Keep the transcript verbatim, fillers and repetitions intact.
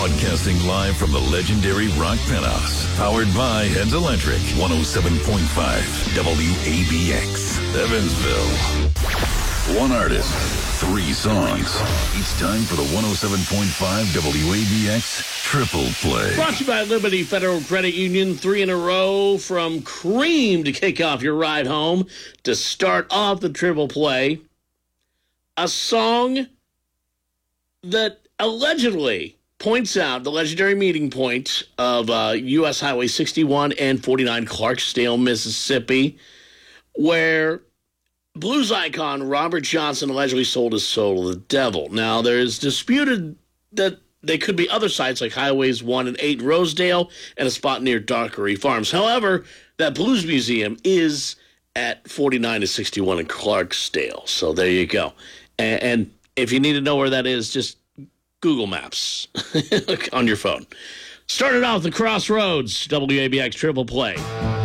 Broadcasting live from the legendary Rock Penthouse. Powered by Heads Electric. one oh seven point five W A B X. Evansville. One artist, three songs. It's time for the one oh seven point five W A B X Triple Play. Brought to you by Liberty Federal Credit Union. Three in a row from Cream to kick off your ride home. To start off the Triple Play, a song that allegedly points out the legendary meeting point of uh, U S Highway sixty-one and forty-nine, Clarksdale, Mississippi, where blues icon Robert Johnson allegedly sold his soul to the devil. Now, there's disputed that they could be other sites like Highways one and eight in Rosedale and a spot near Dockery Farms. However, that blues museum is at forty-nine to sixty-one in Clarksdale. So there you go. And, and if you need to know where that is, just Google Maps on your phone. Started off the Crossroads, W A B X Triple Play.